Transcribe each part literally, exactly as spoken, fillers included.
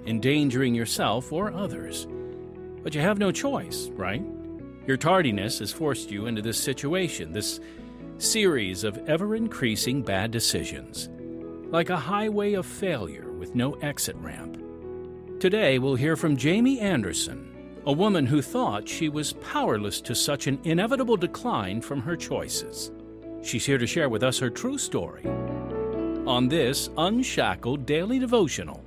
endangering yourself or others. But you have no choice, right? Your tardiness has forced you into this situation, this series of ever-increasing bad decisions, like a highway of failure with no exit ramp. Today, we'll hear from Jamie Anderson, a woman who thought she was powerless to such an inevitable decline from her choices. She's here to share with us her true story on this Unshackled Daily Devotional.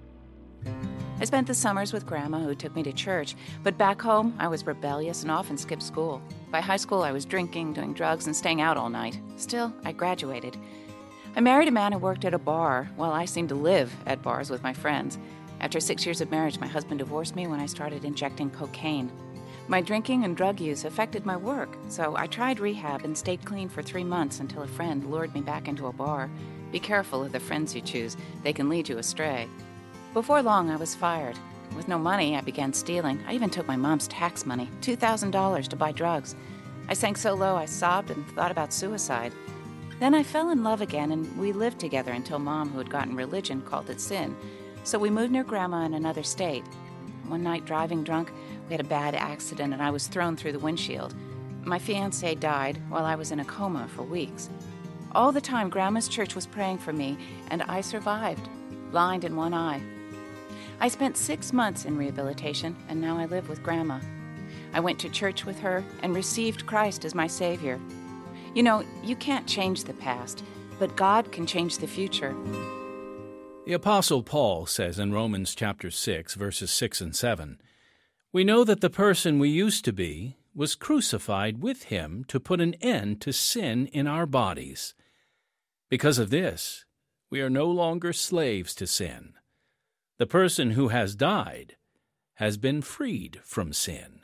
I spent the summers with Grandma, who took me to church, but back home, I was rebellious and often skipped school. By high school, I was drinking, doing drugs, and staying out all night. Still, I graduated. I married a man who worked at a bar, while I seemed to live at bars with my friends. After six years of marriage, my husband divorced me when I started injecting cocaine. My drinking and drug use affected my work, so I tried rehab and stayed clean for three months until a friend lured me back into a bar. Be careful of the friends you choose. They can lead you astray. Before long, I was fired. With no money, I began stealing. I even took my mom's tax money, two thousand dollars, to buy drugs. I sank so low I sobbed and thought about suicide. Then I fell in love again, and we lived together until Mom, who had gotten religion, called it sin. So we moved near Grandma in another state. One night, driving drunk, we had a bad accident and I was thrown through the windshield. My fiancé died while I was in a coma for weeks. All the time, Grandma's church was praying for me, and I survived, blind in one eye. I spent six months in rehabilitation, and now I live with Grandma. I went to church with her and received Christ as my Savior. You know, you can't change the past, but God can change the future. The Apostle Paul says in Romans chapter six, verses six and seven, "We know that the person we used to be was crucified with him to put an end to sin in our bodies. Because of this, we are no longer slaves to sin. The person who has died has been freed from sin."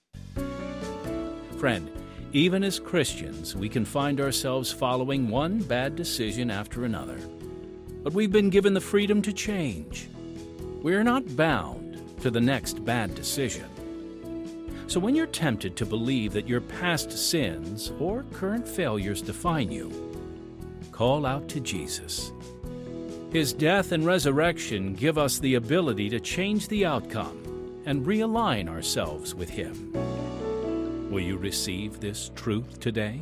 Friend, even as Christians, we can find ourselves following one bad decision after another. But we've been given the freedom to change. We are not bound to the next bad decision. So when you're tempted to believe that your past sins or current failures define you, call out to Jesus. His death and resurrection give us the ability to change the outcome and realign ourselves with Him. Will you receive this truth today?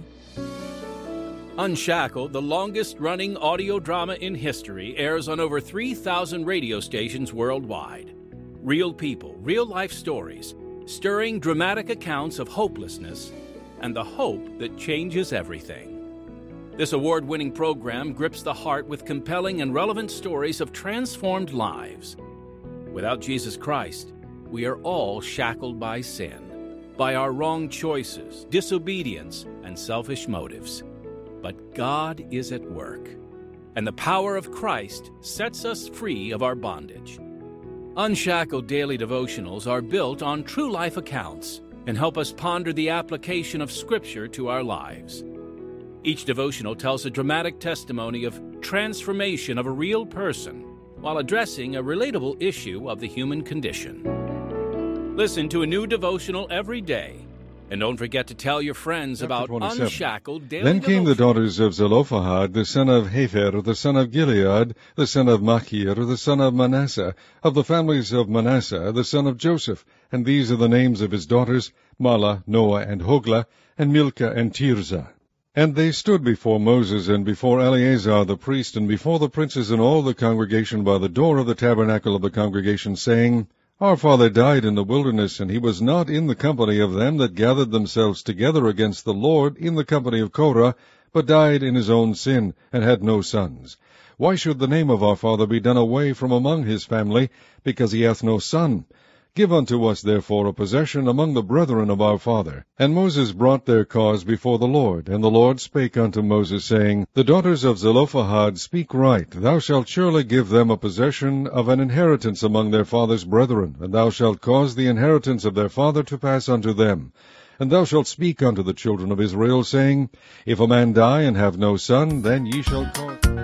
Unshackled, the longest-running audio drama in history, airs on over three thousand radio stations worldwide. Real people, real-life stories, stirring dramatic accounts of hopelessness and the hope that changes everything. This award-winning program grips the heart with compelling and relevant stories of transformed lives. Without Jesus Christ, we are all shackled by sin, by our wrong choices, disobedience, and selfish motives. But God is at work, and the power of Christ sets us free of our bondage. Unshackled Daily Devotionals are built on true life accounts and help us ponder the application of Scripture to our lives. Each devotional tells a dramatic testimony of transformation of a real person while addressing a relatable issue of the human condition. Listen to a new devotional every day. And don't forget to tell your friends about Unshackled Daily Then came the Devotionals. daughters of Zelophehad, the son of Hepher, the son of Gilead, the son of Machir, the son of Manasseh, of the families of Manasseh, the son of Joseph. And these are the names of his daughters, Mahlah, Noah, and Hoglah, and Milcah, and Tirzah. And they stood before Moses, and before Eleazar the priest, and before the princes and all the congregation by the door of the tabernacle of the congregation, saying, Our father died in the wilderness, and he was not in the company of them that gathered themselves together against the Lord in the company of Korah, but died in his own sin, and had no sons. Why should the name of our father be done away from among his family, because he hath no son? Give unto us therefore a possession among the brethren of our father. And Moses brought their cause before the Lord. And the Lord spake unto Moses, saying, The daughters of Zelophehad speak right. Thou shalt surely give them a possession of an inheritance among their father's brethren, and thou shalt cause the inheritance of their father to pass unto them. And thou shalt speak unto the children of Israel, saying, If a man die and have no son, then ye shall cause...